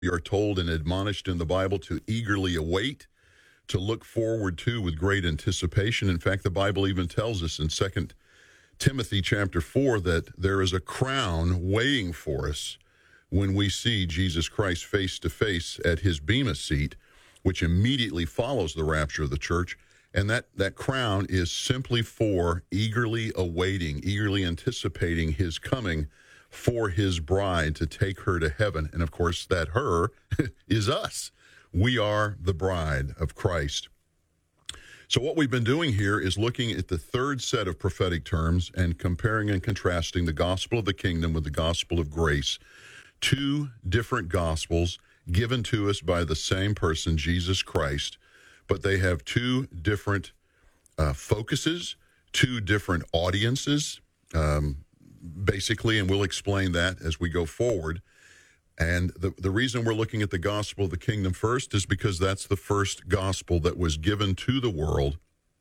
We are told and admonished in the Bible to eagerly await, to look forward to with great anticipation. In fact, the Bible even tells us in 2 Timothy chapter 4 that there is a crown waiting for us when we see Jesus Christ face to face at his bema seat, which immediately follows the rapture of the church. And that crown is simply for eagerly awaiting, eagerly anticipating his coming for his bride to take her to heaven. And of course, that her is us. We are the bride of Christ. So what we've been doing here is looking at the third set of prophetic terms and comparing and contrasting the gospel of the kingdom with the gospel of grace. Two different gospels given to us by the same person, Jesus Christ, but they have two different focuses, two different audiences, basically, and we'll explain that as we go forward. And the reason we're looking at the gospel of the kingdom first is because that's the first gospel that was given to the world,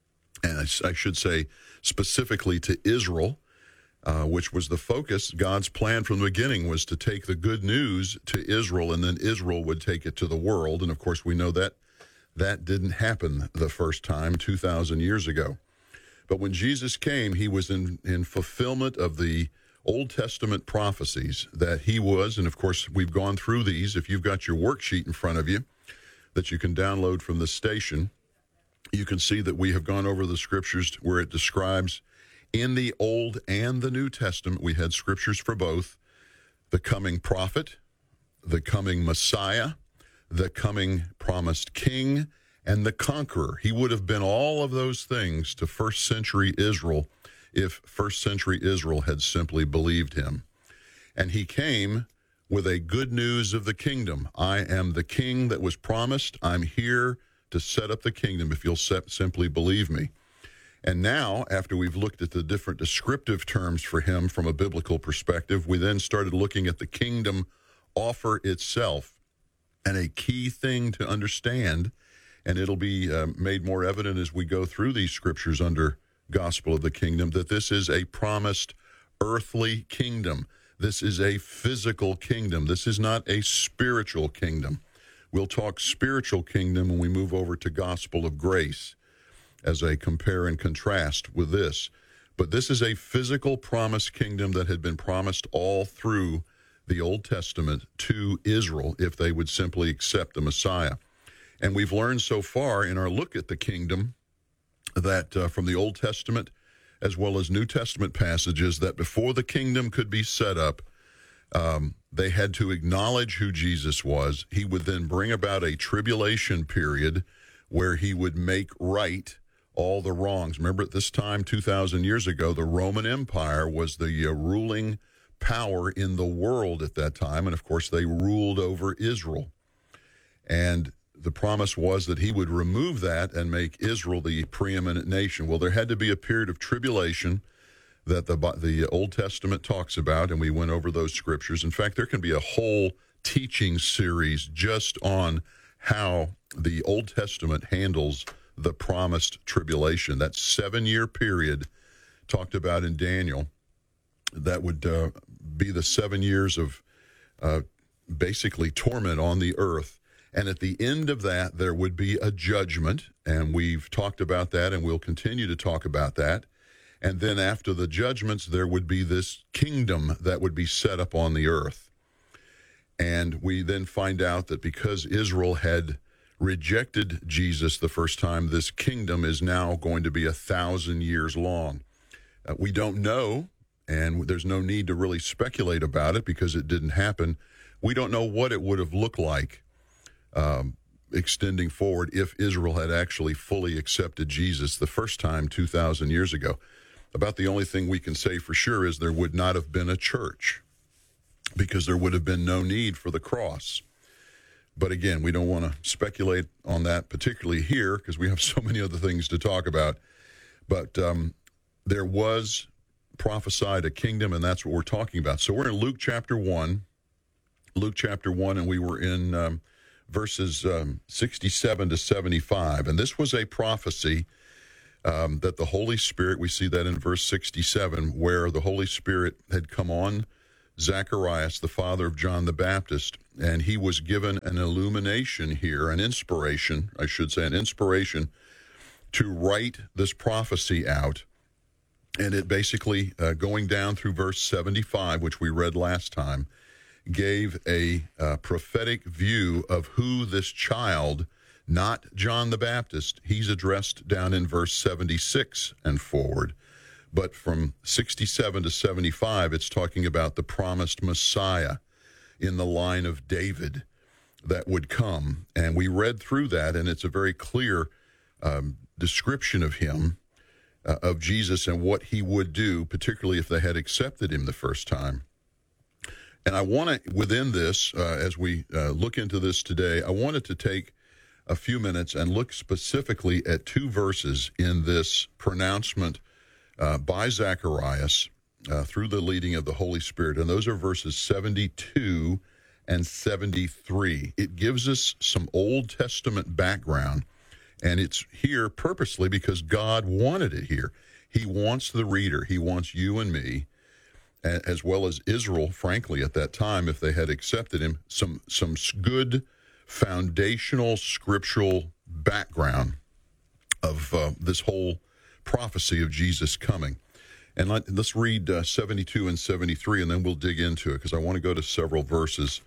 and I should say specifically to Israel, which was the focus. God's plan from the beginning was to take the good news to Israel, and then Israel would take it to the world. And of course, we know that that didn't happen the first time 2,000 years ago. But when Jesus came, he was in fulfillment of the Old Testament prophecies that he was, and of course, we've gone through these. If you've got your worksheet in front of you that you can download from the station, you can see that we have gone over the scriptures where it describes in the Old and the New Testament, we had scriptures for both, the coming prophet, the coming Messiah, the coming promised king, and the conqueror. He would have been all of those things to first century Israel if first century Israel had simply believed him. And he came with a good news of the kingdom. I am the king that was promised. I'm here to set up the kingdom if you'll simply believe me. And now, after we've looked at the different descriptive terms for him from a biblical perspective, we then started looking at the kingdom offer itself. And a key thing to understand, and it'll be made more evident as we go through these scriptures under gospel of the kingdom, that this is a promised earthly kingdom. This is a physical kingdom. This is not a spiritual kingdom. We'll talk spiritual kingdom when we move over to gospel of grace as a compare and contrast with this. But this is a physical promised kingdom that had been promised all through the Old Testament to Israel if they would simply accept the Messiah. And we've learned so far in our look at the kingdom that from the Old Testament as well as New Testament passages, that before the kingdom could be set up, they had to acknowledge who Jesus was. He would then bring about a tribulation period where he would make right all the wrongs. Remember, at this time, 2,000 years ago, the Roman Empire was the ruling power in the world at that time. And, of course, they ruled over Israel. And the promise was that he would remove that and make Israel the preeminent nation. Well, there had to be a period of tribulation that the Old Testament talks about, and we went over those scriptures. In fact, there can be a whole teaching series just on how the Old Testament handles the promised tribulation. That 7-year period talked about in Daniel, that would be the 7 years of basically torment on the earth. And at the end of that, there would be a judgment, and we've talked about that, and we'll continue to talk about that. And then after the judgments, there would be this kingdom that would be set up on the earth. And we then find out that because Israel had rejected Jesus the first time, this kingdom is now going to be 1,000 years long. We don't know, and there's no need to really speculate about it because it didn't happen. We don't know what it would have looked like extending forward if Israel had actually fully accepted Jesus the first time 2,000 years ago. About the only thing we can say for sure is there would not have been a church because there would have been no need for the cross. But again, we don't want to speculate on that particularly here because we have so many other things to talk about. But there was prophesied a kingdom, and that's what we're talking about. So we're in Luke chapter 1, and we were in verses 67 to 75. And this was a prophecy that the Holy Spirit, we see that in verse 67, where the Holy Spirit had come on Zacharias, the father of John the Baptist, and he was given an illumination here, an inspiration to write this prophecy out. And it basically, going down through verse 75, which we read last time, gave a prophetic view of who this child, not John the Baptist, he's addressed down in verse 76 and forward. But from 67 to 75, it's talking about the promised Messiah in the line of David that would come. And we read through that, and it's a very clear description of him, of Jesus, and what he would do, particularly if they had accepted him the first time. And I want to, within this, as we look into this today, I wanted to take a few minutes and look specifically at two verses in this pronouncement by Zacharias through the leading of the Holy Spirit. And those are verses 72 and 73. It gives us some Old Testament background, and it's here purposely because God wanted it here. He wants the reader, he wants you and me, as well as Israel, frankly, at that time, if they had accepted him, some good foundational scriptural background of this whole prophecy of Jesus coming. And let's read 72 and 73, and then we'll dig into it, because I want to go to several verses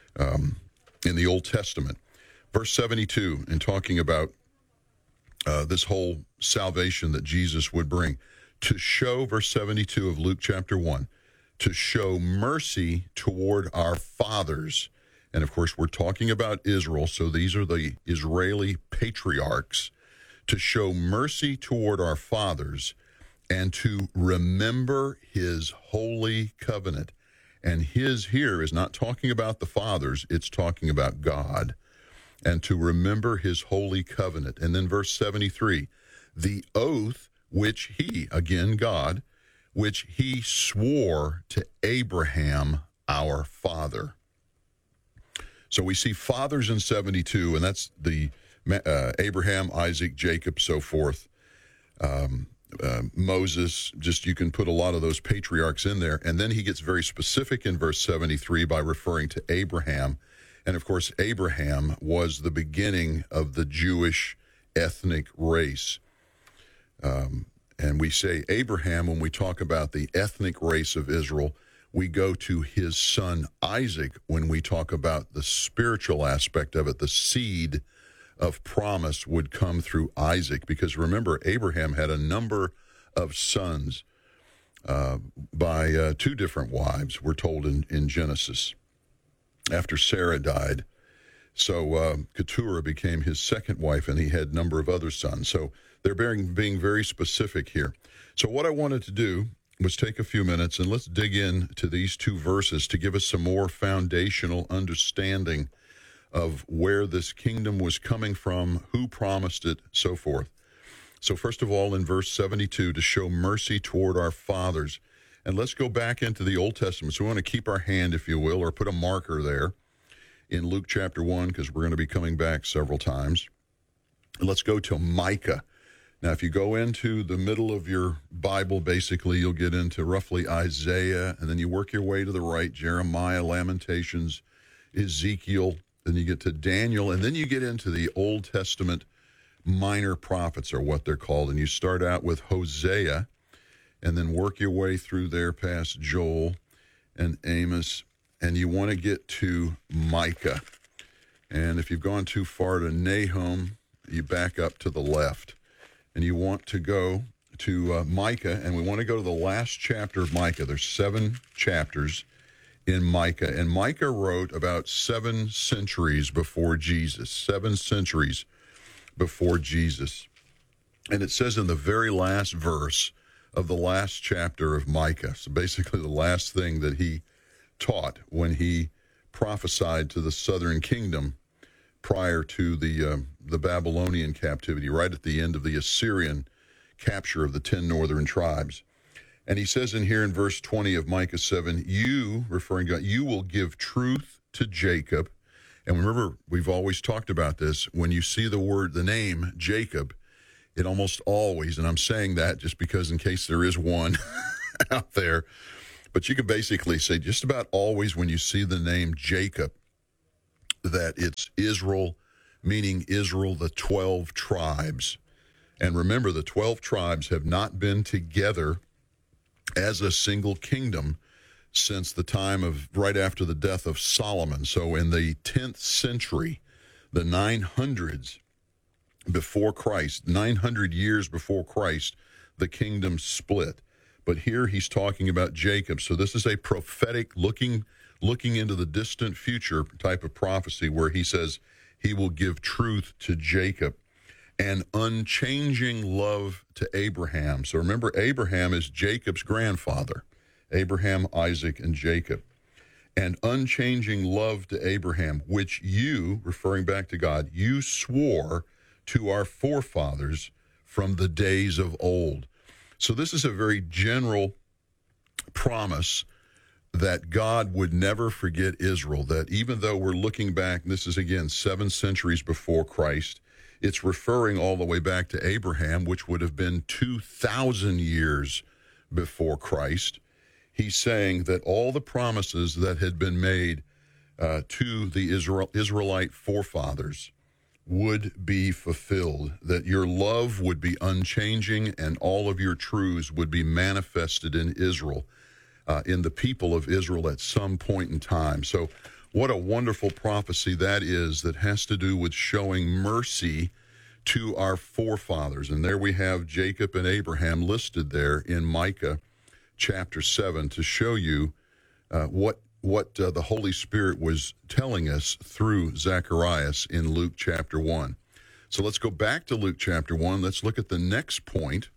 in the Old Testament. Verse 72, in talking about this whole salvation that Jesus would bring, to show, verse 72 of Luke chapter 1, to show mercy toward our fathers. And of course, we're talking about Israel, so these are the Israeli patriarchs. To show mercy toward our fathers and to remember his holy covenant. And his here is not talking about the fathers, it's talking about God. And to remember his holy covenant. And then verse 73, the oath which he, again God, which he swore to Abraham our father. So we see fathers in 72, and that's the Abraham, Isaac, Jacob, so forth. Moses, just you can put a lot of those patriarchs in there. And then he gets very specific in verse 73 by referring to Abraham. And of course, Abraham was the beginning of the Jewish ethnic race. And we say Abraham when we talk about the ethnic race of Israel. We go to his son Isaac when we talk about the spiritual aspect of it. The seed of promise would come through Isaac, because remember, Abraham had a number of sons by two different wives, we're told in Genesis, after Sarah died. So Keturah became his second wife, and he had a number of other sons. So they're being very specific here. So what I wanted to do was take a few minutes and let's dig into these two verses to give us some more foundational understanding of where this kingdom was coming from, who promised it, so forth. So first of all, in verse 72, to show mercy toward our fathers. And let's go back into the Old Testament. So we want to keep our hand, if you will, or put a marker there in Luke chapter 1, because we're going to be coming back several times. And let's go to Micah. Now, if you go into the middle of your Bible, basically, you'll get into roughly Isaiah, and then you work your way to the right, Jeremiah, Lamentations, Ezekiel, then you get to Daniel, and then you get into the Old Testament minor prophets, are what they're called. And you start out with Hosea, and then work your way through there past Joel and Amos, and you want to get to Micah. And if you've gone too far to Nahum, you back up to the left. And you want to go to Micah, and we want to go to the last chapter of Micah. There's 7 chapters in Micah, and Micah wrote about 7 centuries before Jesus, 7 centuries before Jesus. And it says in the very last verse of the last chapter of Micah, so basically the last thing that he taught when he prophesied to the southern kingdom prior to the Babylonian captivity, right at the end of the Assyrian capture of the 10 northern tribes. And he says in here in verse 20 of Micah 7, you, referring to God, you will give truth to Jacob. And remember, we've always talked about this. When you see the name Jacob, it almost always, and I'm saying that just because in case there is one out there, But you can basically say just about always when you see the name Jacob that it's Israel, meaning Israel, the 12 tribes. And remember, the 12 tribes have not been together as a single kingdom since the time of right after the death of Solomon. So in the 10th century, the 900s before Christ, 900 years before Christ, the kingdom split. But here he's talking about Jacob. So this is a prophetic looking into the distant future type of prophecy where he says he will give truth to Jacob and unchanging love to Abraham. So remember, Abraham is Jacob's grandfather. Abraham, Isaac, and Jacob. And unchanging love to Abraham, which you, referring back to God, you swore to our forefathers from the days of old. So this is a very general promise that God would never forget Israel, that even though we're looking back, this is again 7 centuries before Christ, it's referring all the way back to Abraham, which would have been 2,000 years before Christ. He's saying that all the promises that had been made to the Israelite forefathers would be fulfilled, that your love would be unchanging and all of your truths would be manifested in Israel, in the people of Israel at some point in time. So what a wonderful prophecy that is, that has to do with showing mercy to our forefathers. And there we have Jacob and Abraham listed there in Micah chapter 7 to show you what the Holy Spirit was telling us through Zacharias in Luke chapter 1. So let's go back to Luke chapter 1. Let's look at the next point.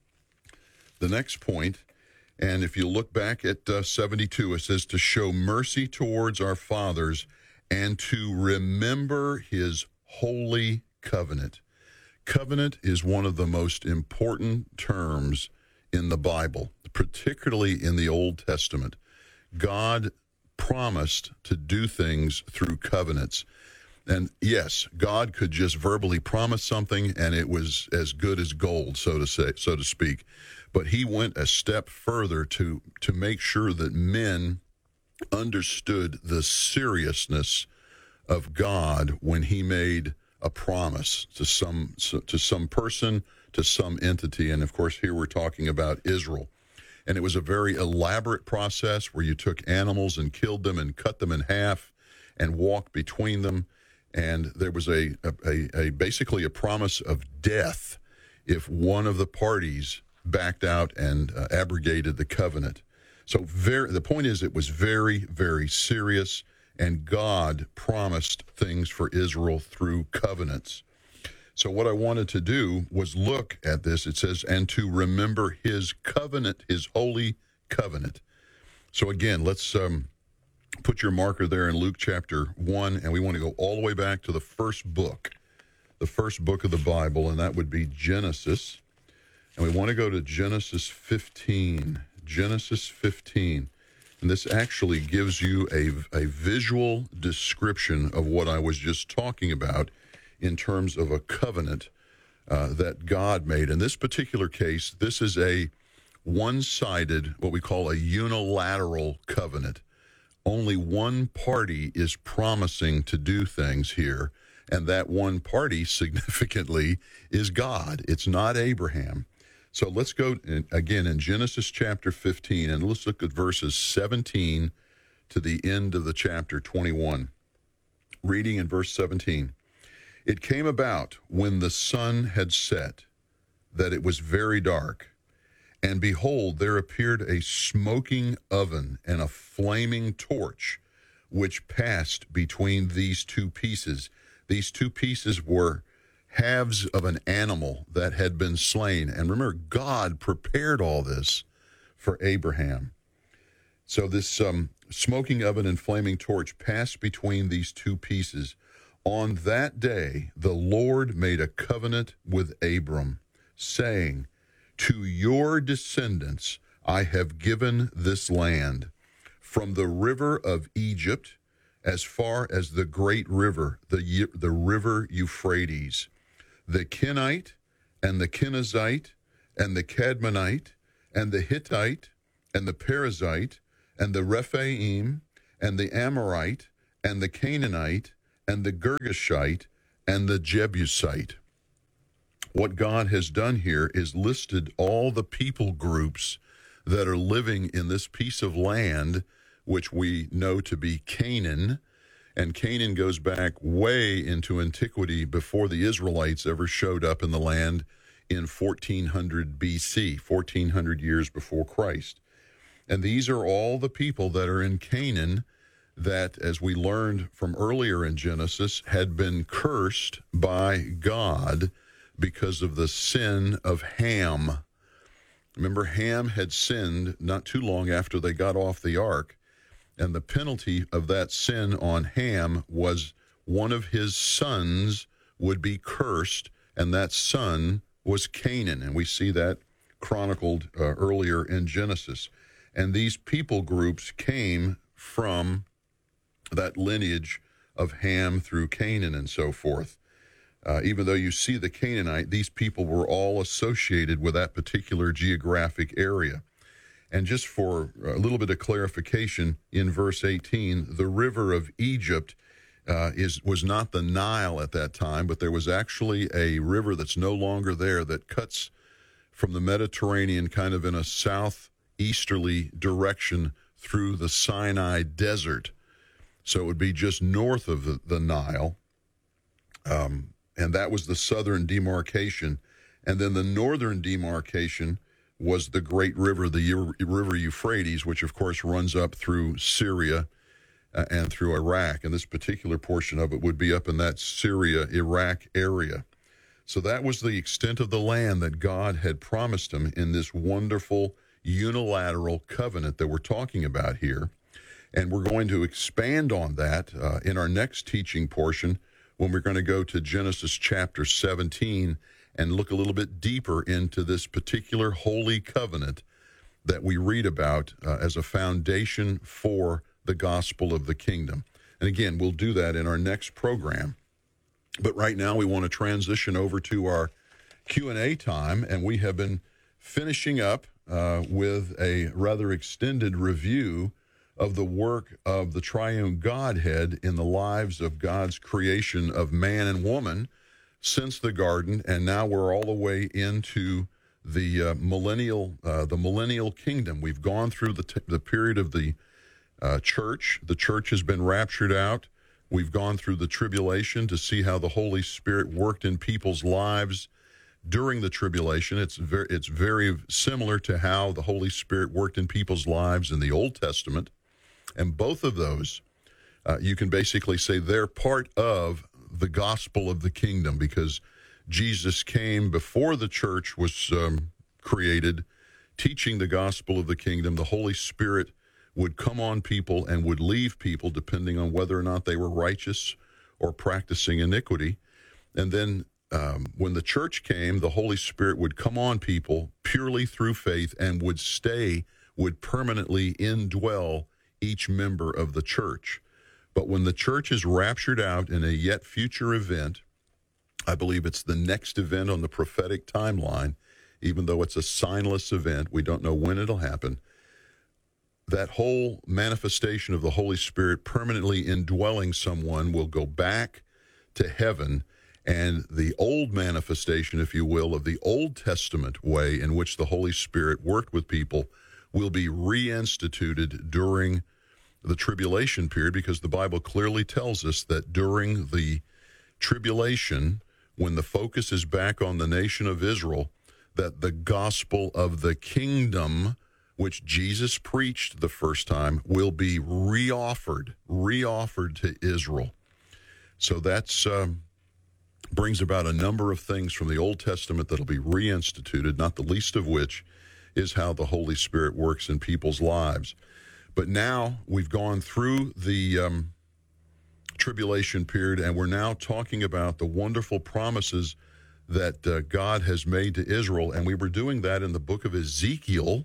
The next point, and if you look back at 72, it says to show mercy towards our fathers and to remember his holy covenant. Covenant is one of the most important terms in the Bible, particularly in the Old Testament. God promised to do things through covenants. And yes, God could just verbally promise something and it was as good as gold, so to speak. But he went a step further to make sure that men understood the seriousness of God when he made a promise to some person, to some entity. And of course, here we're talking about Israel. And it was a very elaborate process where you took animals and killed them and cut them in half and walked between them. And there was a basically a promise of death if one of the parties backed out and abrogated the covenant. So the point is, it was very, very serious, and God promised things for Israel through covenants. So what I wanted to do was look at this. It says, and to remember his covenant, his holy covenant. So again, let's put your marker there in Luke chapter 1, and we want to go all the way back to the first book of the Bible, and that would be Genesis. And we want to go to Genesis 15. Genesis 15. And this actually gives you a visual description of what I was just talking about in terms of a covenant that God made. In this particular case, this is a one-sided, what we call a unilateral covenant. Only one party is promising to do things here, and that one party, significantly, is God. It's not Abraham. So let's go again in Genesis chapter 15, and let's look at verses 17 to the end of the chapter 21. Reading in verse 17. It came about when the sun had set that it was very dark, and behold, there appeared a smoking oven and a flaming torch, which passed between these two pieces. These two pieces were halves of an animal that had been slain. And remember, God prepared all this for Abraham. So this smoking oven and flaming torch passed between these two pieces. On that day, the Lord made a covenant with Abram, saying, to your descendants I have given this land, from the river of Egypt as far as the great river, the river Euphrates, the Kenite and the Kenizzite and the Cadmonite and the Hittite and the Perizzite and the Rephaim, and the Amorite, and the Canaanite, and the Girgashite, and the Jebusite. What God has done here is listed all the people groups that are living in this piece of land, which we know to be Canaan. And Canaan goes back way into antiquity before the Israelites ever showed up in the land in 1400 BC, 1400 years before Christ. And these are all the people that are in Canaan that, as we learned from earlier in Genesis, had been cursed by God because of the sin of Ham. Remember, Ham had sinned not too long after they got off the ark, and the penalty of that sin on Ham was one of his sons would be cursed, and that son was Canaan, and we see that chronicled earlier in Genesis. And these people groups came from that lineage of Ham through Canaan and so forth. Even though you see the Canaanite, these people were all associated with that particular geographic area. And just for a little bit of clarification, in verse 18, the river of Egypt was not the Nile at that time, but there was actually a river that's no longer there that cuts from the Mediterranean kind of in a southeasterly direction through the Sinai desert. So it would be just north of the Nile. And that was the southern demarcation. And then the northern demarcation was the great river, the river Euphrates, which of course runs up through Syria and through Iraq. And this particular portion of it would be up in that Syria-Iraq area. So that was the extent of the land that God had promised him in this wonderful unilateral covenant that we're talking about here. And we're going to expand on that in our next teaching portion, when we're going to go to Genesis chapter 17 and look a little bit deeper into this particular holy covenant that we read about as a foundation for the gospel of the kingdom. And again, we'll do that in our next program. But right now we want to transition over to our Q&A time, and we have been finishing up with a rather extended review of the work of the triune Godhead in the lives of God's creation of man and woman since the garden, and now we're all the way into the millennial kingdom. We've gone through the period of the church. The church has been raptured out. We've gone through the tribulation to see how the Holy Spirit worked in people's lives during the tribulation. It's very similar to how the Holy Spirit worked in people's lives in the Old Testament. And both of those, you can basically say they're part of the gospel of the kingdom, because Jesus came before the church was created, teaching the gospel of the kingdom. The Holy Spirit would come on people and would leave people depending on whether or not they were righteous or practicing iniquity. And then when the church came, the Holy Spirit would come on people purely through faith and would permanently indwell each member of the church. But when the church is raptured out in a yet future event, I believe it's the next event on the prophetic timeline, even though it's a signless event, we don't know when it'll happen, that whole manifestation of the Holy Spirit permanently indwelling someone will go back to heaven, and the old manifestation, if you will, of the Old Testament way in which the Holy Spirit worked with people will be reinstituted during the tribulation period, because the Bible clearly tells us that during the tribulation, when the focus is back on the nation of Israel, that the gospel of the kingdom, which Jesus preached the first time, will be reoffered to Israel. So that's brings about a number of things from the Old Testament that'll be reinstituted, not the least of which is how the Holy Spirit works in people's lives. But now we've gone through the tribulation period, and we're now talking about the wonderful promises that God has made to Israel. And we were doing that in the book of Ezekiel,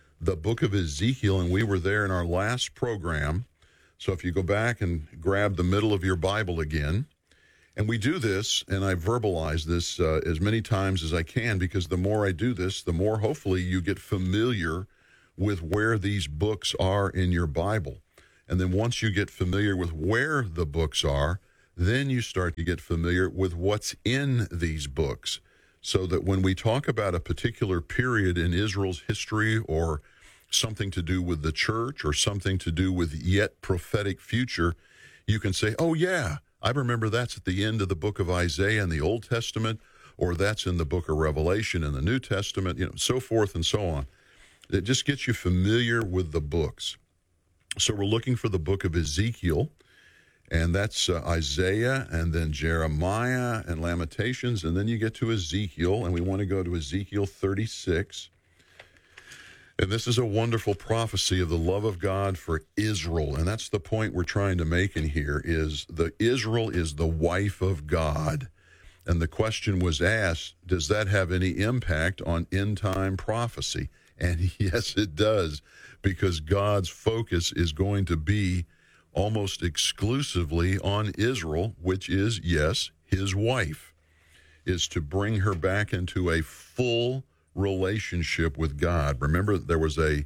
and we were there in our last program. So if you go back and grab the middle of your Bible again, and we do this, and I verbalize this as many times as I can, because the more I do this, the more hopefully you get familiar with where these books are in your Bible. And then once you get familiar with where the books are, then you start to get familiar with what's in these books. So that when we talk about a particular period in Israel's history, or something to do with the church, or something to do with yet prophetic future, you can say, oh yeah, I remember that's at the end of the book of Isaiah in the Old Testament, or that's in the book of Revelation in the New Testament, so forth and so on. It just gets you familiar with the books. So we're looking for the book of Ezekiel, and that's Isaiah, and then Jeremiah and Lamentations, and then you get to Ezekiel, and we want to go to Ezekiel 36. And this is a wonderful prophecy of the love of God for Israel, and that's the point we're trying to make in here, is Israel is the wife of God. And the question was asked, does that have any impact on end-time prophecy? And yes, it does, because God's focus is going to be almost exclusively on Israel, which is, yes, his wife, is to bring her back into a full relationship with God. Remember, there was a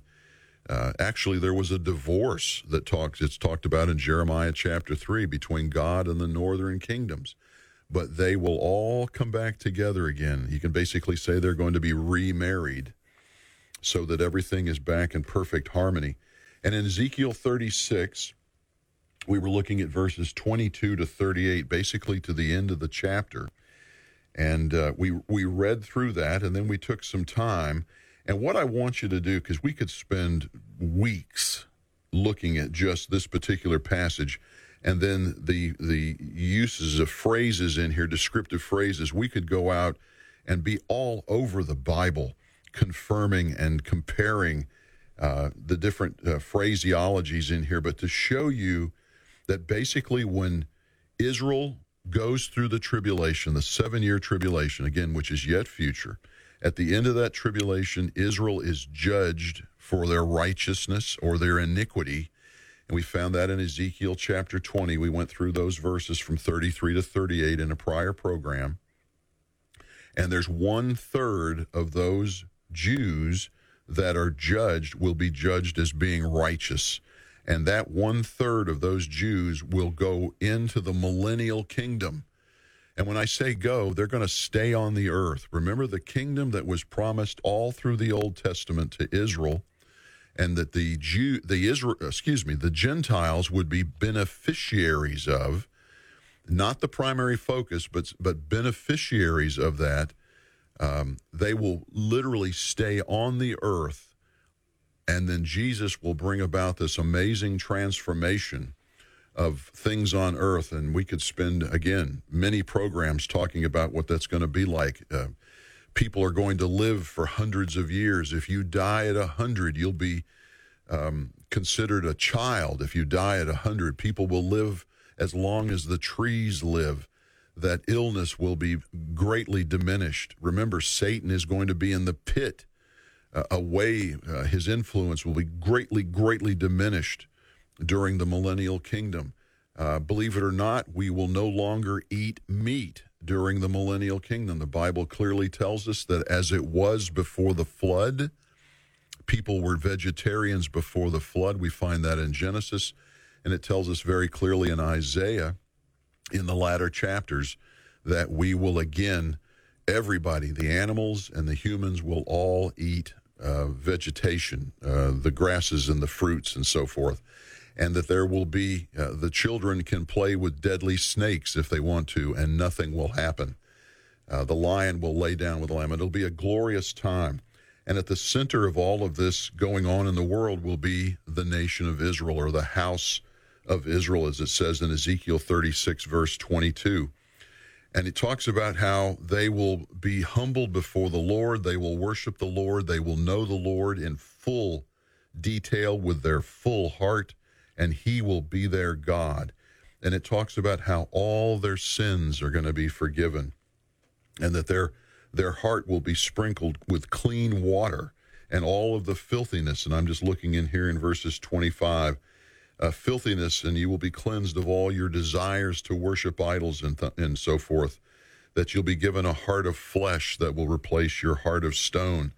divorce it's talked about in Jeremiah chapter 3 between God and the northern kingdoms. But they will all come back together again. You can basically say they're going to be remarried, so that everything is back in perfect harmony. And in Ezekiel 36, we were looking at verses 22 to 38, basically to the end of the chapter. And we read through that, and then we took some time. And what I want you to do, because we could spend weeks looking at just this particular passage, and then the uses of phrases in here, descriptive phrases, we could go out and be all over the Bible, confirming and comparing the different phraseologies in here. But to show you that basically when Israel goes through the tribulation, the 7-year tribulation, again, which is yet future, at the end of that tribulation, Israel is judged for their righteousness or their iniquity. And we found that in Ezekiel chapter 20. We went through those verses from 33 to 38 in a prior program. And there's 1/3 of those Jews that are judged will be judged as being righteous. And that 1/3 of those Jews will go into the millennial kingdom. And when I say go, they're going to stay on the earth. Remember the kingdom that was promised all through the Old Testament to Israel, and that the Gentiles would be beneficiaries of, not the primary focus, but beneficiaries of that. They will literally stay on the earth, and then Jesus will bring about this amazing transformation of things on earth. And we could spend, again, many programs talking about what that's going to be like. People are going to live for hundreds of years. If you die at 100, you'll be considered a child. If you die at 100, people will live as long as the trees live. That illness will be greatly diminished. Remember, Satan is going to be in the pit away. His influence will be greatly, greatly diminished during the millennial kingdom. Believe it or not, we will no longer eat meat during the millennial kingdom. The Bible clearly tells us that as it was before the flood, people were vegetarians before the flood. We find that in Genesis, and it tells us very clearly in Isaiah, in the latter chapters, that we will again, everybody, the animals and the humans, will all eat vegetation, the grasses and the fruits and so forth. And that there will be, the children can play with deadly snakes if they want to, and nothing will happen. The lion will lay down with the lamb. It'll be a glorious time. And at the center of all of this going on in the world will be the nation of Israel, or the house of Israel, as it says in Ezekiel 36, verse 22. And it talks about how they will be humbled before the Lord. They will worship the Lord. They will know the Lord in full detail with their full heart, and he will be their God. And it talks about how all their sins are going to be forgiven, and that their heart will be sprinkled with clean water, and all of the filthiness. And I'm just looking in here in verses 25, filthiness, and you will be cleansed of all your desires to worship idols and so forth, that you'll be given a heart of flesh that will replace your heart of stone.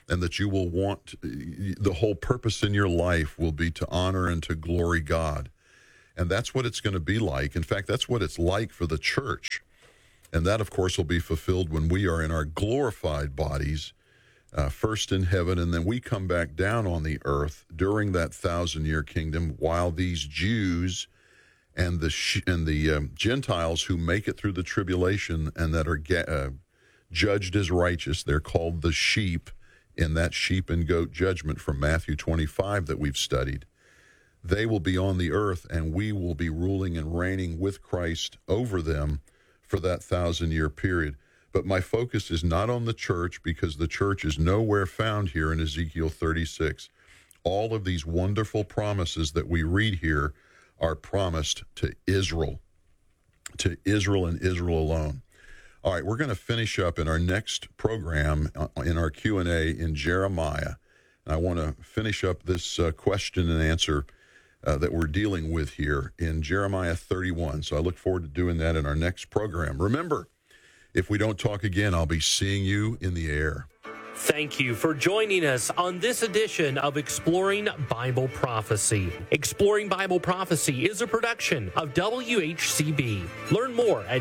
and that you will want, the whole purpose in your life will be to honor and to glory God. And that's what it's going to be like. In fact, that's what it's like for the church. And that, of course, will be fulfilled when we are in our glorified bodies, first in heaven, and then we come back down on the earth during that 1,000-year kingdom, while these Jews and the Gentiles who make it through the tribulation and that are judged as righteous, they're called the sheep in that sheep and goat judgment from Matthew 25 that we've studied. They will be on the earth, and we will be ruling and reigning with Christ over them for that 1,000-year period. But my focus is not on the church, because the church is nowhere found here in Ezekiel 36. All of these wonderful promises that we read here are promised to Israel and Israel alone. All right, we're going to finish up in our next program in our Q&A in Jeremiah. And I want to finish up this question and answer that we're dealing with here in Jeremiah 31. So I look forward to doing that in our next program. Remember, if we don't talk again, I'll be seeing you in the air. Thank you for joining us on this edition of Exploring Bible Prophecy. Exploring Bible Prophecy is a production of WHCB. Learn more at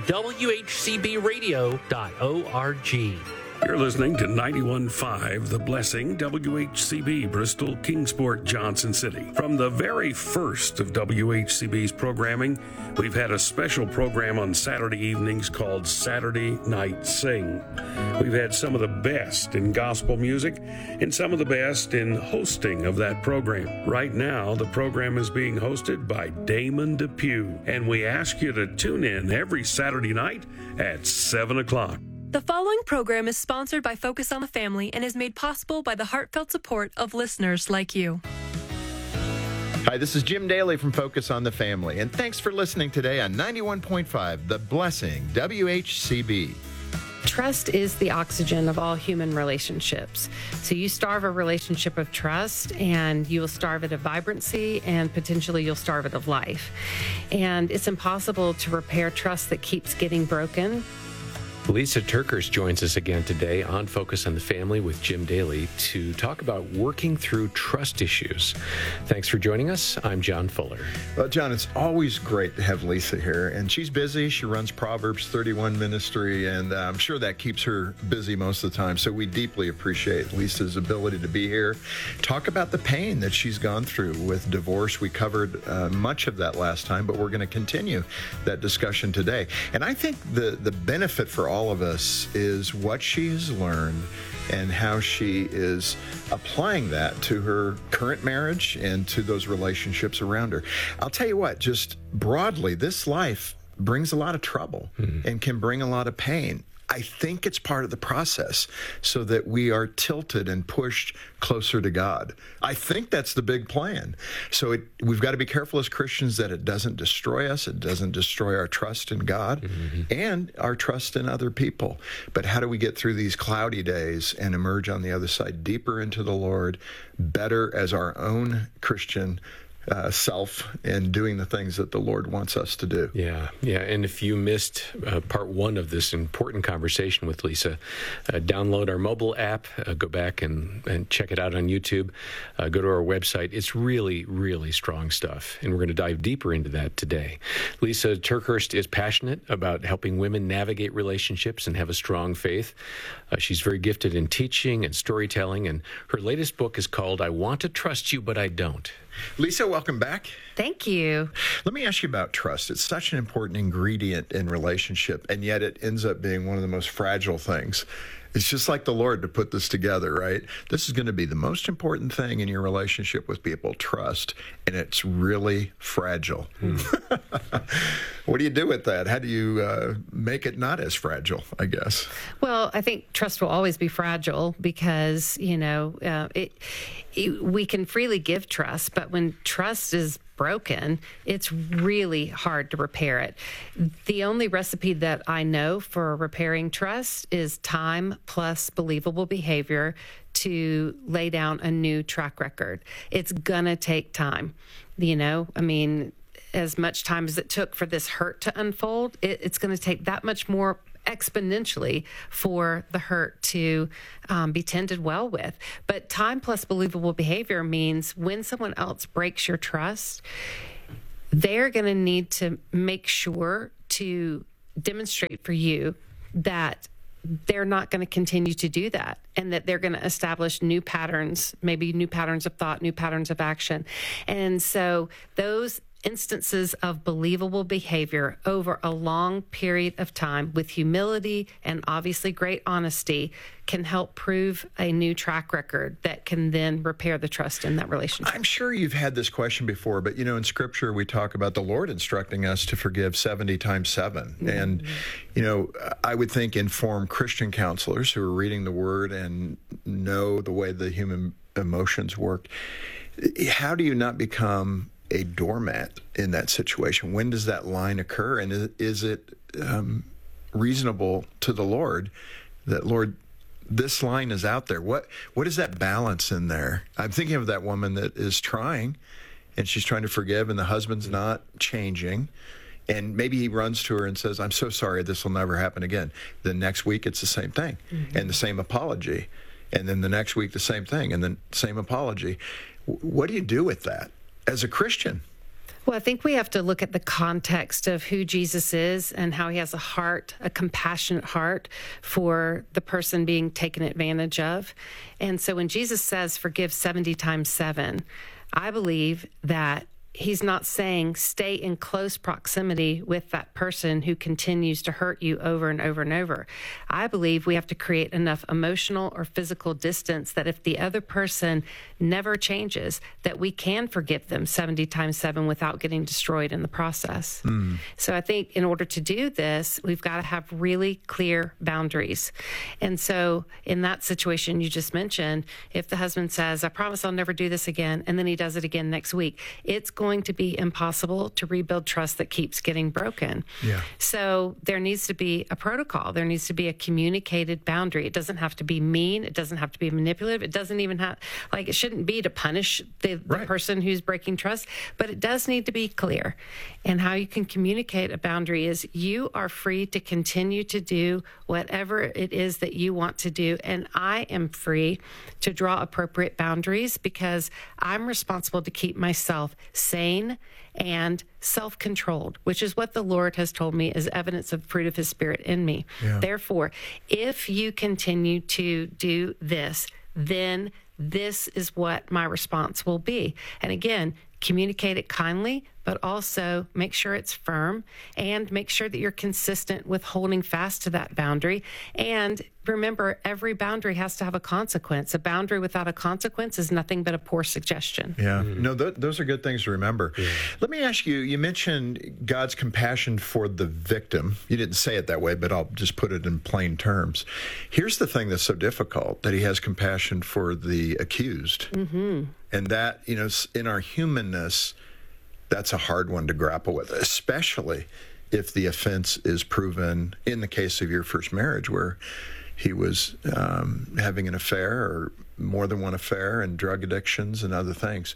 WHCBradio.org. You're listening to 91.5 The Blessing, WHCB, Bristol, Kingsport, Johnson City. From the very first of WHCB's programming, we've had a special program on Saturday evenings called Saturday Night Sing. We've had some of the best in gospel music and some of the best in hosting of that program. Right now, the program is being hosted by Damon Depew, and we ask you to tune in every Saturday night at 7 o'clock. The following program is sponsored by Focus on the Family and is made possible by the heartfelt support of listeners like you. Hi, this is Jim Daly from Focus on the Family, and thanks for listening today on 91.5 The Blessing, WHCB. Trust is the oxygen of all human relationships. So you starve a relationship of trust, and you will starve it of vibrancy, and potentially you'll starve it of life. And it's impossible to repair trust that keeps getting broken. Lisa TerKeurst joins us again today on Focus on the Family with Jim Daly to talk about working through trust issues. Thanks for joining us. I'm John Fuller. Well, John, it's always great to have Lisa here, and she's busy. She runs Proverbs 31 Ministry, and I'm sure that keeps her busy most of the time. So we deeply appreciate Lisa's ability to be here. Talk about the pain that she's gone through with divorce. We covered much of that last time, but we're going to continue that discussion today. And I think the benefit for all of us is what she's learned and how she is applying that to her current marriage and to those relationships around her. I'll tell you what, just broadly, this life brings a lot of trouble and can bring a lot of pain. I think it's part of the process so that we are tilted and pushed closer to God. I think that's the big plan. So we've got to be careful as Christians that it doesn't destroy us. It doesn't destroy our trust in God and our trust in other people. But how do we get through these cloudy days and emerge on the other side deeper into the Lord, better as our own Christian self and doing the things that the Lord wants us to do. Yeah. And if you missed part one of this important conversation with Lisa, download our mobile app, go back and check it out on YouTube, go to our website. It's really, really strong stuff, and we're going to dive deeper into that today. Lisa TerKeurst is passionate about helping women navigate relationships and have a strong faith. She's very gifted in teaching and storytelling, and her latest book is called I Want to Trust You, But I Don't. Lisa, welcome back. Thank you. Let me ask you about trust. It's such an important ingredient in relationship, and yet it ends up being one of the most fragile things. It's just like the Lord to put this together, right? This is going to be the most important thing in your relationship with people, trust, and it's really fragile. What do you do with that? How do you make it not as fragile, I guess? Well, I think trust will always be fragile because, we can freely give trust, but when trust is broken, it's really hard to repair it. The only recipe that I know for repairing trust is time plus believable behavior to lay down a new track record. It's gonna take time. As much time as it took for this hurt to unfold, it's going to take that much more exponentially for the hurt to be tended well with. But time plus believable behavior means when someone else breaks your trust, they're going to need to make sure to demonstrate for you that they're not going to continue to do that, and that they're going to establish new patterns, maybe new patterns of thought, new patterns of action. And so those instances of believable behavior over a long period of time with humility and obviously great honesty can help prove a new track record that can then repair the trust in that relationship. I'm sure you've had this question before, but in Scripture we talk about the Lord instructing us to forgive 70 times 7. Mm-hmm. And, I would think informed Christian counselors who are reading the Word and know the way the human emotions work, how do you not become a doormat in that situation? When does that line occur? And is it reasonable to the Lord that, Lord, this line is out there? What is that balance in there? I'm thinking of that woman that is trying, and she's trying to forgive, and the husband's not changing. And maybe he runs to her and says, I'm so sorry, this will never happen again. The next week, it's the same thing, and the same apology. And then the next week, the same thing, and then same apology. What do you do with that as a Christian? Well, I think we have to look at the context of who Jesus is and how he has a heart, a compassionate heart for the person being taken advantage of. And so when Jesus says, forgive 70 times 7, I believe that he's not saying stay in close proximity with that person who continues to hurt you over and over and over. I believe we have to create enough emotional or physical distance that if the other person never changes, that we can forgive them 70 times 7 without getting destroyed in the process. So I think in order to do this, we've got to have really clear boundaries. And so in that situation you just mentioned, if the husband says, I promise I'll never do this again, and then he does it again next week, it's going to be impossible to rebuild trust that keeps getting broken. Yeah. So there needs to be a protocol. There needs to be a communicated boundary. It doesn't have to be mean. It doesn't have to be manipulative. It doesn't even have, it shouldn't be to punish the person who's breaking trust, but it does need to be clear. And how you can communicate a boundary is you are free to continue to do whatever it is that you want to do. And I am free to draw appropriate boundaries because I'm responsible to keep myself sane and self-controlled, which is what the Lord has told me is evidence of the fruit of his Spirit in me. Yeah. Therefore, if you continue to do this, then this is what my response will be. And again, communicate it kindly, but also make sure it's firm and make sure that you're consistent with holding fast to that boundary. And remember, every boundary has to have a consequence. A boundary without a consequence is nothing but a poor suggestion. Yeah, no, those are good things to remember. Yeah. Let me ask you, you mentioned God's compassion for the victim. You didn't say it that way, but I'll just put it in plain terms. Here's the thing that's so difficult, that he has compassion for the accused. Mm-hmm. And that, in our humanness, that's a hard one to grapple with, especially if the offense is proven in the case of your first marriage where he was having an affair or more than one affair and drug addictions and other things.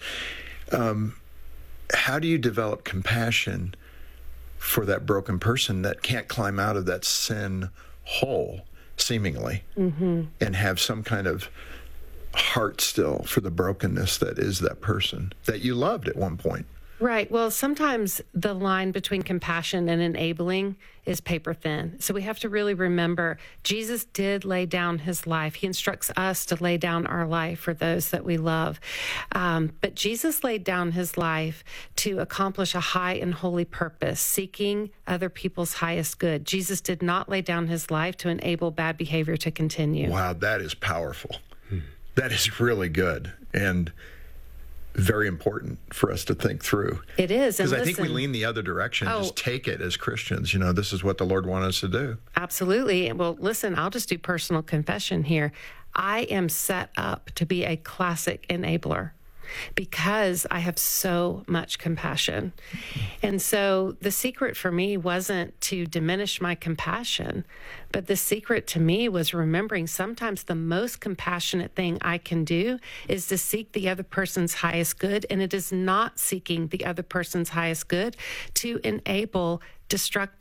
How do you develop compassion for that broken person that can't climb out of that sin hole, seemingly, and have some kind of heart still for the brokenness that is that person that you loved at one point? Right. Well, sometimes the line between compassion and enabling is paper thin. So we have to really remember Jesus did lay down his life. He instructs us to lay down our life for those that we love. But Jesus laid down his life to accomplish a high and holy purpose, seeking other people's highest good. Jesus did not lay down his life to enable bad behavior to continue. Wow, that is powerful. That is really good. And very important for us to think through. It is. Because I think we lean the other direction, just take it as Christians. This is what the Lord wants us to do. Absolutely. Well, listen, I'll just do personal confession here. I am set up to be a classic enabler because I have so much compassion. And so the secret for me wasn't to diminish my compassion, but the secret to me was remembering sometimes the most compassionate thing I can do is to seek the other person's highest good. And it is not seeking the other person's highest good to enable destructive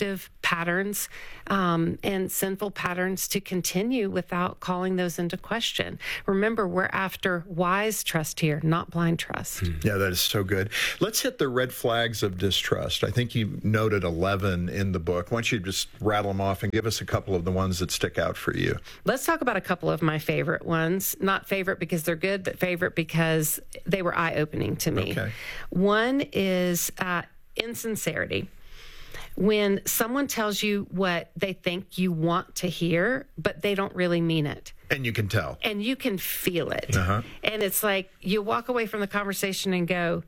patterns and sinful patterns to continue without calling those into question. Remember, we're after wise trust here, not blind trust. Yeah, that is so good. Let's hit the red flags of distrust. I think you noted 11 in the book. Why don't you just rattle them off and give us a couple of the ones that stick out for you? Let's talk about a couple of my favorite ones. Not favorite because they're good, but favorite because they were eye-opening to me. Okay. One is insincerity. When someone tells you what they think you want to hear, but they don't really mean it. And you can tell. And you can feel it. Uh-huh. And it's like you walk away from the conversation and go,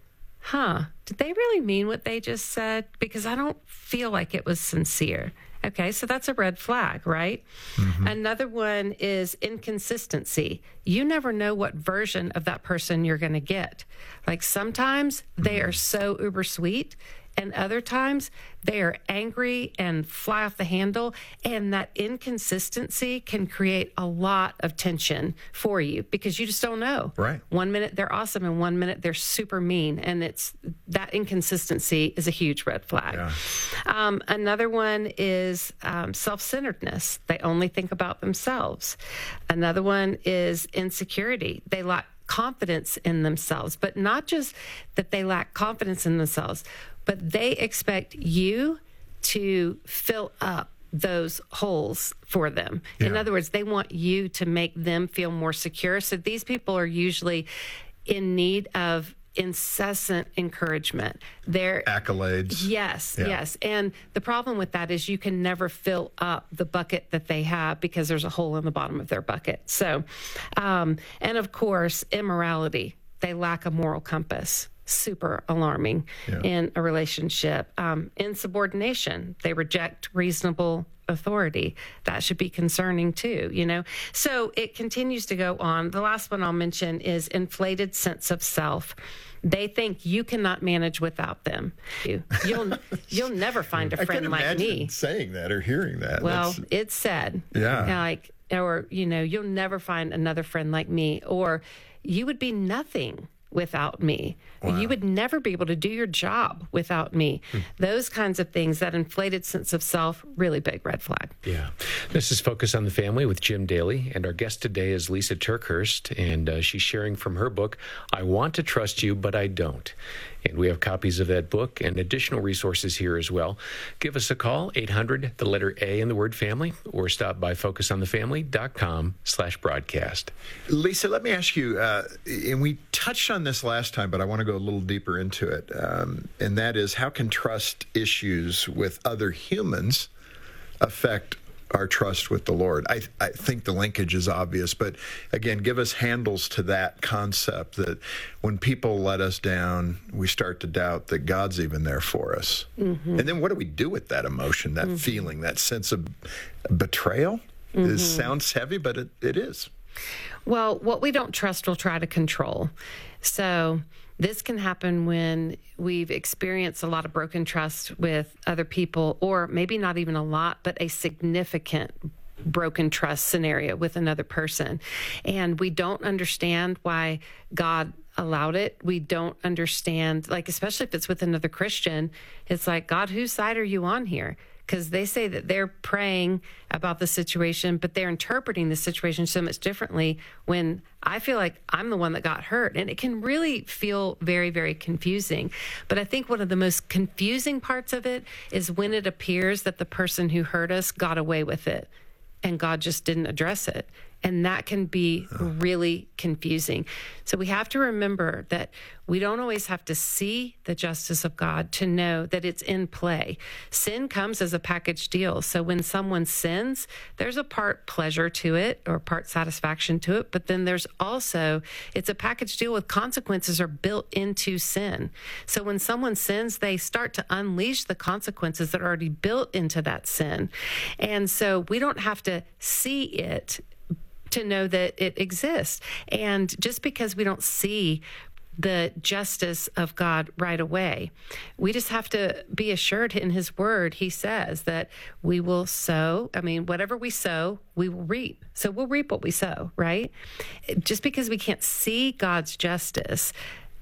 did they really mean what they just said? Because I don't feel like it was sincere. Okay, so that's a red flag, right? Mm-hmm. Another one is inconsistency. You never know what version of that person you're going to get. Like sometimes they are so uber sweet, and other times they are angry and fly off the handle. And that inconsistency can create a lot of tension for you because you just don't know. Right. 1 minute they're awesome and 1 minute they're super mean. And it's that inconsistency is a huge red flag. Yeah. Another one is self-centeredness. They only think about themselves. Another one is insecurity. They lack confidence in themselves, but not just that they lack confidence in themselves, but they expect you to fill up those holes for them. Yeah. In other words, they want you to make them feel more secure. So these people are usually in need of incessant encouragement. They're accolades. Yes. And the problem with that is you can never fill up the bucket that they have because there's a hole in the bottom of their bucket. So, and of course, immorality. They lack a moral compass. Super alarming in a relationship. Insubordination. They reject reasonable authority. That should be concerning too, you know? So it continues to go on. The last one I'll mention is inflated sense of self. They think you cannot manage without them. You'll never find a friend like me. Saying that or hearing that. Well, it's said. Yeah. Or, you'll never find another friend like me, or you would be nothing without me. Wow. You would never be able to do your job without me. Those kinds of things, that inflated sense of self, really big red flag. Yeah. This is Focus on the Family with Jim Daly, and our guest today is Lisa TerKeurst, and she's sharing from her book, I Want to Trust You, But I Don't. And we have copies of that book and additional resources here as well. Give us a call, 800, the letter A in the word family, or stop by focusonthefamily.com/broadcast. Lisa, let me ask you, and we touched on this last time, but I want to go a little deeper into it. And that is, how can trust issues with other humans affect our trust with the Lord? I think the linkage is obvious, but again, give us handles to that concept that when people let us down, we start to doubt that God's even there for us. Mm-hmm. And then what do we do with that emotion, that feeling, that sense of betrayal? It sounds heavy, but it is. Well, what we don't trust, we'll try to control. So this can happen when we've experienced a lot of broken trust with other people, or maybe not even a lot, but a significant broken trust scenario with another person. And we don't understand why God allowed it. We don't understand, especially if it's with another Christian, it's like, God, whose side are you on here? Because they say that they're praying about the situation, but they're interpreting the situation so much differently when I feel like I'm the one that got hurt. And it can really feel very, very confusing. But I think one of the most confusing parts of it is when it appears that the person who hurt us got away with it and God just didn't address it. And that can be really confusing. So we have to remember that we don't always have to see the justice of God to know that it's in play. Sin comes as a package deal. So when someone sins, there's a part pleasure to it or part satisfaction to it. But then there's also, it's a package deal with consequences are built into sin. So when someone sins, they start to unleash the consequences that are already built into that sin. And so we don't have to see it to know that it exists. And just because we don't see the justice of God right away, we just have to be assured in his word. He says that we will sow. Whatever we sow, we will reap. So we'll reap what we sow, right? Just because we can't see God's justice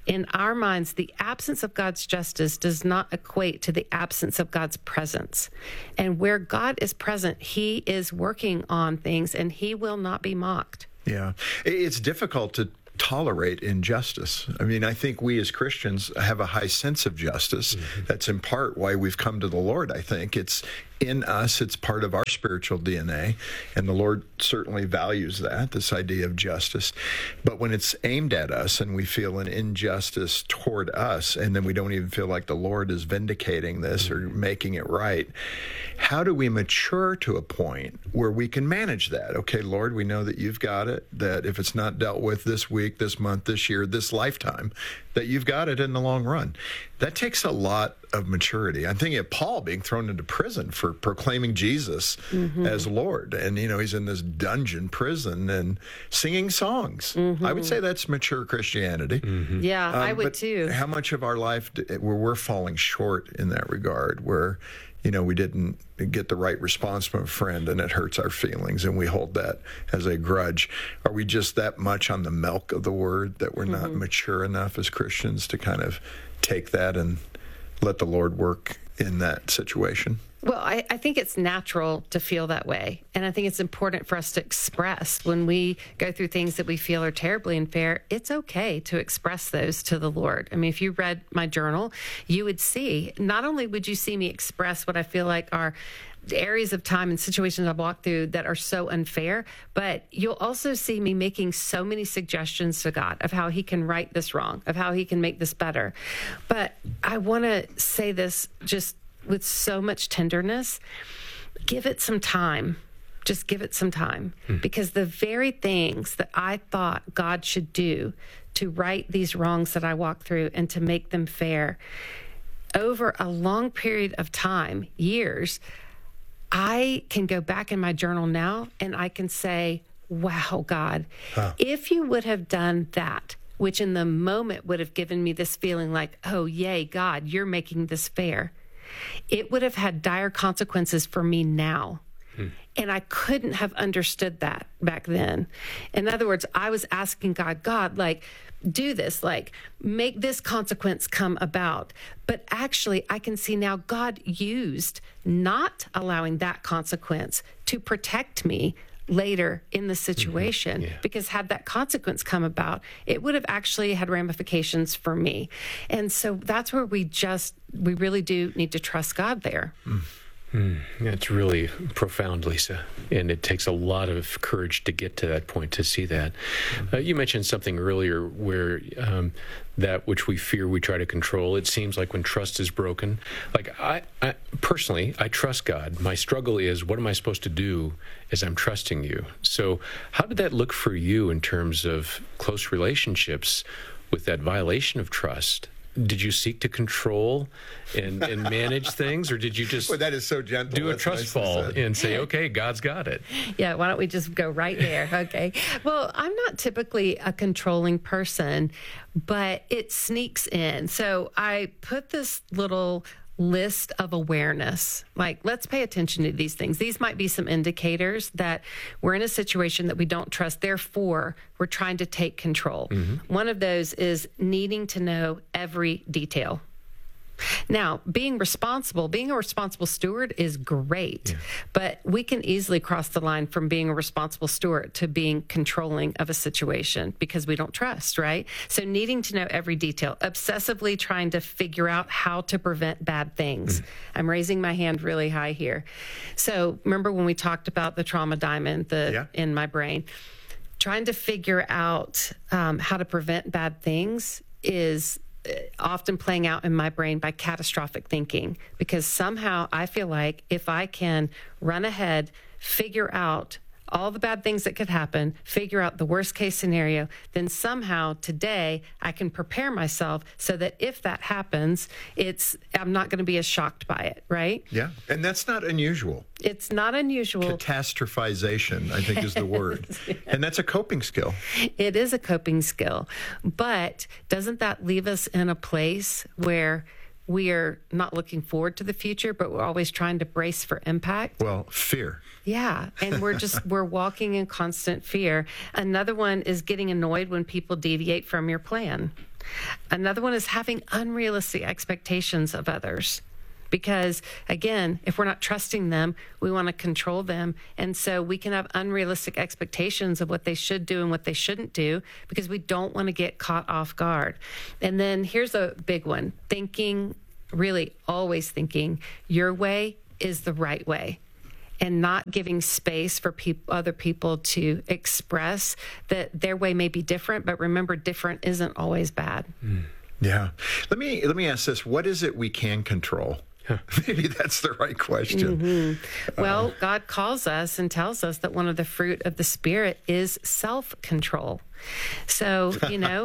in our minds, the absence of God's justice does not equate to the absence of God's presence. And where God is present, he is working on things and he will not be mocked. Yeah. It's difficult to tolerate injustice. I mean, I think we as Christians have a high sense of justice. That's in part why we've come to the Lord, I think. It's in us. It's part of our spiritual DNA. And the Lord certainly values that, this idea of justice. But when it's aimed at us and we feel an injustice toward us, and then we don't even feel like the Lord is vindicating this or making it right, how do we mature to a point where we can manage that? Okay, Lord, we know that you've got it, that if it's not dealt with this week, this month, this year, this lifetime, that you've got it in the long run. That takes a lot of maturity. I'm thinking of Paul being thrown into prison for proclaiming Jesus as Lord. And, you know, he's in this dungeon prison and singing songs. I would say that's mature Christianity. Yeah, I would too. How much of our life where we're falling short in that regard, where, you know, we didn't get the right response from a friend and it hurts our feelings and we hold that as a grudge? Are we just that much on the milk of the word that we're not mature enough as Christians to kind of take that and let the Lord work in that situation? Well, I think it's natural to feel that way. And I think it's important for us to express when we go through things that we feel are terribly unfair. It's okay to express those to the Lord. I mean, if you read my journal, you would see, not only would you see me express what I feel like are areas of time and situations I've walked through that are so unfair, but you'll also see me making so many suggestions to God of how he can right this wrong, of how he can make this better. But I want to say this just with so much tenderness. Give it some time. Just give it some time. Because the very things that I thought God should do to right these wrongs that I walk through and to make them fair, over a long period of time, years, I can go back in my journal now and I can say, wow, God, if you would have done that, which in the moment would have given me this feeling like, oh, yay, God, you're making this fair, it would have had dire consequences for me now. And I couldn't have understood that back then. In other words, I was asking God, like, do this, like, make this consequence come about. But actually, I can see now God used not allowing that consequence to protect me later in the situation, because had that consequence come about, it would have actually had ramifications for me. And so that's where we really do need to trust God there. It's really profound, Lisa, and it takes a lot of courage to get to that point, to see that. You mentioned something earlier where that which we fear we try to control. It seems like when trust is broken, like I personally, I trust God. My struggle is, what am I supposed to do as I'm trusting you? So how did that look for you in terms of close relationships with that violation of trust? Did you seek to control and manage things, or did you just that is so gentle. do a trust fall and say, okay, God's got it? Yeah, why don't we just go right there? Okay. Well, I'm not typically a controlling person, but it sneaks in. So I put this little list of awareness, like, let's pay attention to these things. These might be some indicators that we're in a situation that we don't trust, therefore we're trying to take control. One of those is needing to know every detail. Now, being a responsible steward is great, but we can easily cross the line from being a responsible steward to being controlling of a situation because we don't trust, right? So needing to know every detail, obsessively trying to figure out how to prevent bad things. I'm raising my hand really high here. So remember when we talked about the trauma diamond in my brain? Trying to figure out how to prevent bad things is often playing out in my brain by catastrophic thinking, because somehow I feel like if I can run ahead, figure out all the bad things that could happen, figure out the worst case scenario, then somehow today I can prepare myself so that if that happens, I'm not going to be as shocked by it, right? Yeah, and that's not unusual. It's not unusual. Catastrophization, I think, is the word. And that's a coping skill. It is a coping skill. But doesn't that leave us in a place where we are not looking forward to the future, but we're always trying to brace for impact? Well, fear. Yeah, and we're walking in constant fear. Another one is getting annoyed when people deviate from your plan. Another one is having unrealistic expectations of others. Because again, if we're not trusting them, we want to control them. And so we can have unrealistic expectations of what they should do and what they shouldn't do because we don't want to get caught off guard. And then here's a big one, really always thinking your way is the right way. And not giving space for other people to express that their way may be different, but remember, different isn't always bad. Yeah. Let me ask this. What is it we can control? Maybe that's the right question. Well, God calls us and tells us that one of the fruit of the Spirit is self-control. So,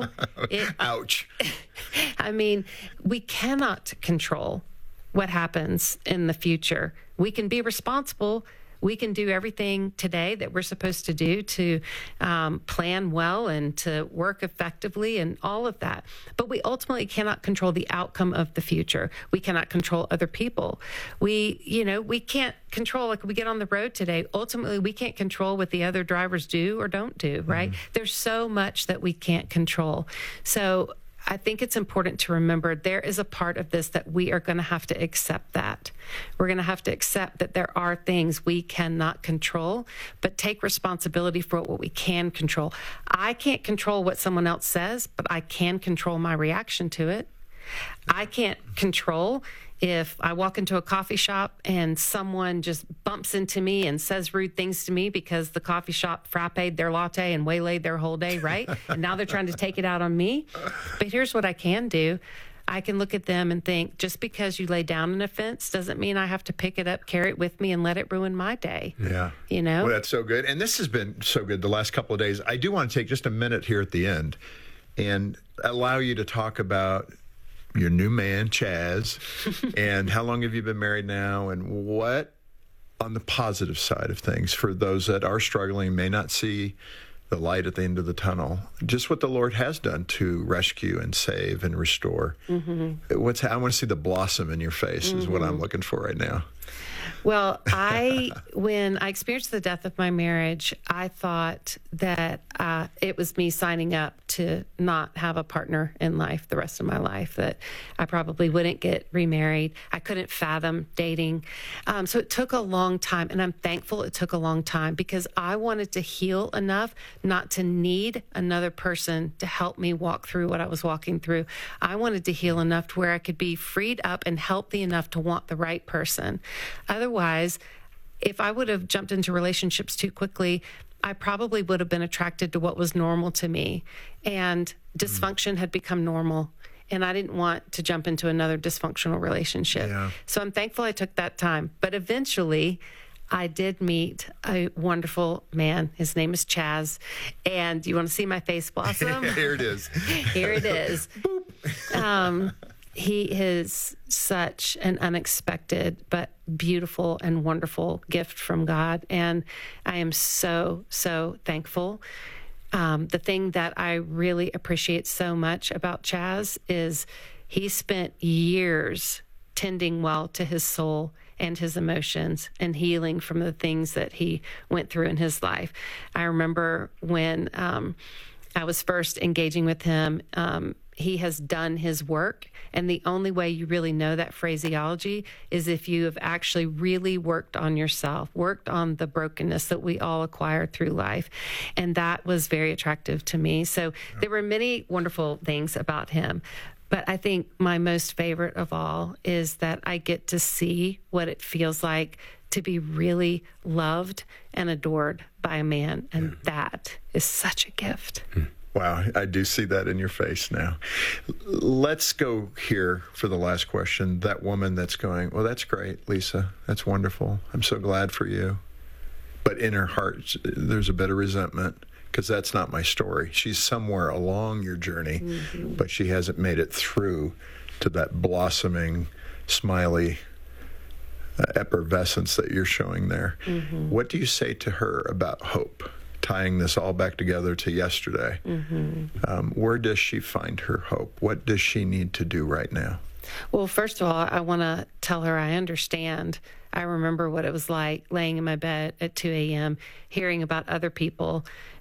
Ouch. I mean, we cannot control what happens in the future. We can be responsible. We can do everything today that we're supposed to do to plan well and to work effectively and all of that. But we ultimately cannot control the outcome of the future. We cannot control other people. We can't control, like we get on the road today. Ultimately, we can't control what the other drivers do or don't do, right? There's so much that we can't control. So I think it's important to remember there is a part of this that we are going to have to accept that. We're going to have to accept that there are things we cannot control, but take responsibility for what we can control. I can't control what someone else says, but I can control my reaction to it. I can't control if I walk into a coffee shop and someone just bumps into me and says rude things to me because the coffee shop frapped their latte and waylaid their whole day, right? And now they're trying to take it out on me. But here's what I can do. I can look at them and think, just because you lay down an offense doesn't mean I have to pick it up, carry it with me, and let it ruin my day. Yeah. Well, that's so good. And this has been so good the last couple of days. I do want to take just a minute here at the end and allow you to talk about your new man, Chaz, and how long have you been married now, and what, on the positive side of things, for those that are struggling, may not see the light at the end of the tunnel, just what the Lord has done to rescue and save and restore. I want to see the blossom in your face is what I'm looking for right now. Well, when I experienced the death of my marriage, I thought that it was me signing up to not have a partner in life the rest of my life, that I probably wouldn't get remarried. I couldn't fathom dating. So it took a long time, and I'm thankful it took a long time because I wanted to heal enough not to need another person to help me walk through what I was walking through. I wanted to heal enough to where I could be freed up and healthy enough to want the right person. Otherwise, if I would have jumped into relationships too quickly, I probably would have been attracted to what was normal to me. And dysfunction had become normal. And I didn't want to jump into another dysfunctional relationship. Yeah. So I'm thankful I took that time. But eventually, I did meet a wonderful man. His name is Chaz. And you want to see my face blossom? Here it is. Here it is. He is such an unexpected but beautiful and wonderful gift from God. And I am so, so thankful. The thing that I really appreciate so much about Chaz is he spent years tending well to his soul and his emotions and healing from the things that he went through in his life. I remember when I was first engaging with him, he has done his work. And the only way you really know that phraseology is if you have actually really worked on yourself, worked on the brokenness that we all acquire through life. And that was very attractive to me. So there were many wonderful things about him. But I think my most favorite of all is that I get to see what it feels like to be really loved and adored by a man. And that is such a gift. Wow, I do see that in your face now. Let's go here for the last question. That woman that's going, well, that's great, Lisa. That's wonderful. I'm so glad for you. But in her heart, there's a bit of resentment because that's not my story. She's somewhere along your journey, but she hasn't made it through to that blossoming, smiley effervescence that you're showing there. What do you say to her about hope? Tying this all back together to yesterday, where does she find her hope? What does she need to do right now? Well, first of all, I want to tell her I understand. I remember what it was like laying in my bed at 2 a.m., hearing about other people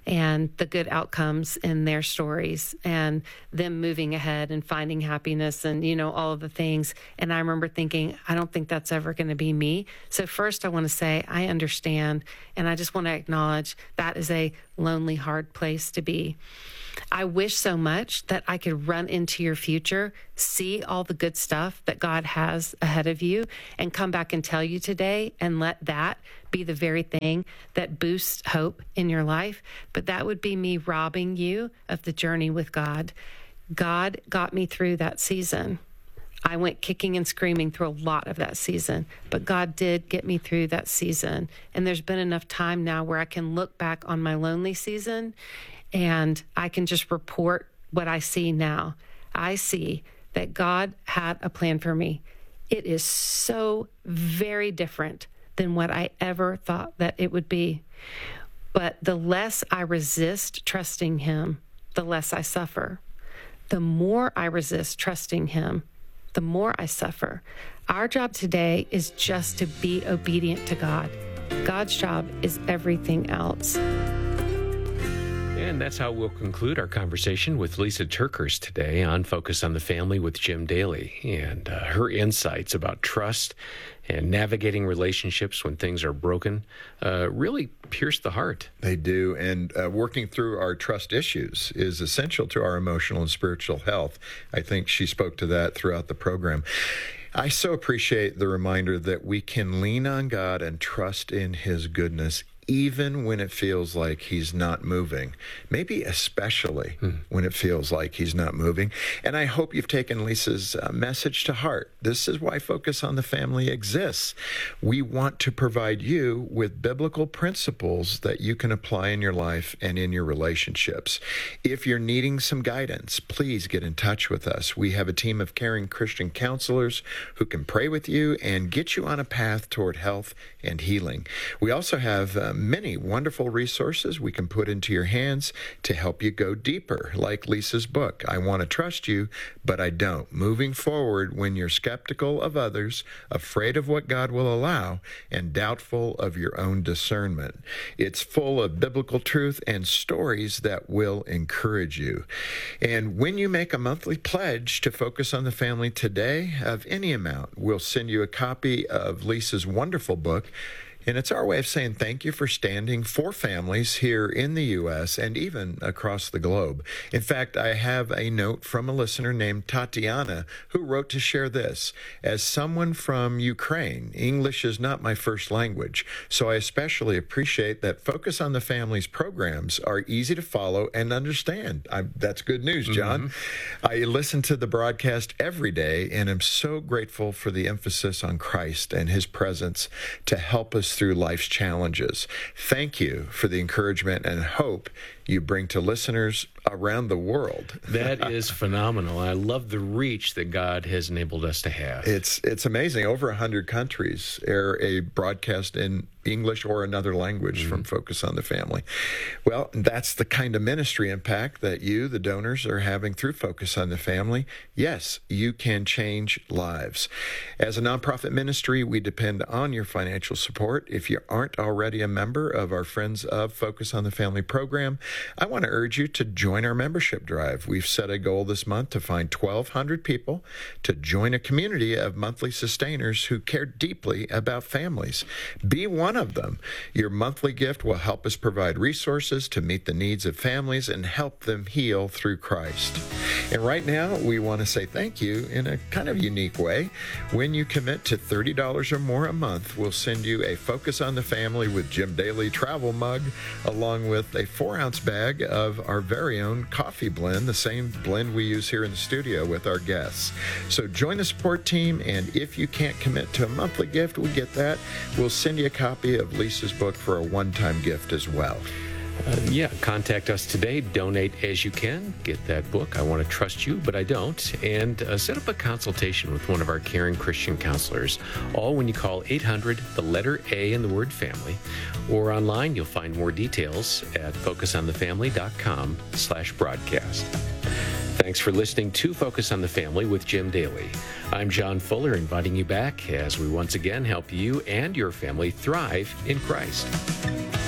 and the good outcomes in their stories and them moving ahead and finding happiness and, all of the things. And I remember thinking, I don't think that's ever going to be me. So first I want to say I understand, and I just want to acknowledge that is a lonely, hard place to be. I wish so much that I could run into your future, see all the good stuff that God has ahead of you, and come back and tell you today and let that be the very thing that boosts hope in your life. But that would be me robbing you of the journey with God. God got me through that season. I went kicking and screaming through a lot of that season, but God did get me through that season. And there's been enough time now where I can look back on my lonely season and I can just report what I see now. I see that God had a plan for me. It is so very different than what I ever thought that it would be. But the less I resist trusting Him, the less I suffer. The more I resist trusting Him, the more I suffer. Our job today is just to be obedient to God. God's job is everything else. And that's how we'll conclude our conversation with Lisa TerKeurst today on Focus on the Family with Jim Daly, and her insights about trust and navigating relationships when things are broken really pierce the heart. They do, and working through our trust issues is essential to our emotional and spiritual health. I think she spoke to that throughout the program. I so appreciate the reminder that we can lean on God and trust in His goodness even when it feels like He's not moving, maybe especially when it feels like He's not moving. And I hope you've taken Lisa's message to heart. This is why Focus on the Family exists. We want to provide you with biblical principles that you can apply in your life and in your relationships. If you're needing some guidance, please get in touch with us. We have a team of caring Christian counselors who can pray with you and get you on a path toward health and healing. We also have many wonderful resources we can put into your hands to help you go deeper, like Lisa's book, I Want to Trust You, But I Don't. Moving forward when you're skeptical of others, afraid of what God will allow, and doubtful of your own discernment. It's full of biblical truth and stories that will encourage you. And when you make a monthly pledge to Focus on the Family today of any amount, we'll send you a copy of Lisa's wonderful book. And it's our way of saying thank you for standing for families here in the U.S. and even across the globe. In fact, I have a note from a listener named Tatiana who wrote to share this. As someone from Ukraine, English is not my first language, so I especially appreciate that Focus on the Family's programs are easy to follow and understand. That's good news, John. I listen to the broadcast every day, and I'm so grateful for the emphasis on Christ and His presence to help us through life's challenges. Thank you for the encouragement and hope you bring to listeners around the world. That is phenomenal. I love the reach that God has enabled us to have. It's amazing. Over 100 countries air a broadcast in English or another language from Focus on the Family. Well, that's the kind of ministry impact that you, the donors, are having through Focus on the Family. Yes, you can change lives. As a nonprofit ministry, we depend on your financial support. If you aren't already a member of our Friends of Focus on the Family program, I want to urge you to join our membership drive. We've set a goal this month to find 1,200 people to join a community of monthly sustainers who care deeply about families. Be one of them. Your monthly gift will help us provide resources to meet the needs of families and help them heal through Christ. And right now, we want to say thank you in a kind of unique way. When you commit to $30 or more a month, we'll send you a Focus on the Family with Jim Daly travel mug, along with a 4-ounce bag of our very own coffee blend, the same blend we use here in the studio with our guests. So join the support team, and if you can't commit to a monthly gift, we get that. We'll send you a copy of Lisa's book for a one-time gift as well. Contact us today. Donate as you can. Get that book, I Want to Trust You, But I Don't. And set up a consultation with one of our caring Christian counselors, all when you call 800, the letter A in the word family. Or online, you'll find more details at focusonthefamily.com/broadcast. Thanks for listening to Focus on the Family with Jim Daly. I'm John Fuller, inviting you back as we once again help you and your family thrive in Christ.